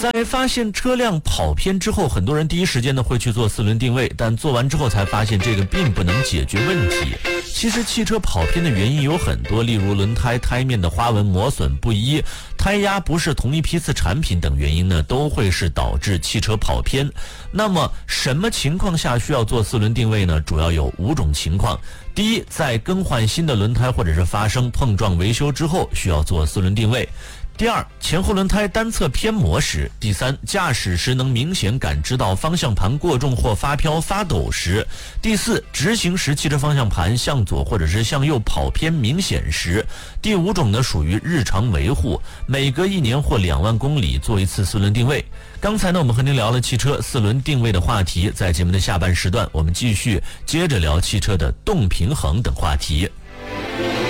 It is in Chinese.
在发现车辆跑偏之后，很多人第一时间呢会去做四轮定位，但做完之后才发现这个并不能解决问题。其实汽车跑偏的原因有很多，例如轮胎胎面的花纹磨损不一、胎压不是同一批次产品等原因呢，都会是导致汽车跑偏。那么什么情况下需要做四轮定位呢？主要有5种情况。第一，在更换新的轮胎或者是发生碰撞维修之后，需要做四轮定位。第二，前后轮胎单侧偏磨时。第三，驾驶时能明显感知到方向盘过重或发飘发抖时。第四，直行时汽车方向盘向左或者是向右跑偏明显时。第5种呢，属于日常维护，每隔1年或2万公里做一次四轮定位。刚才呢，我们和您聊了汽车四轮定位的话题，在节目的下半时段，我们继续接着聊汽车的动平衡等话题。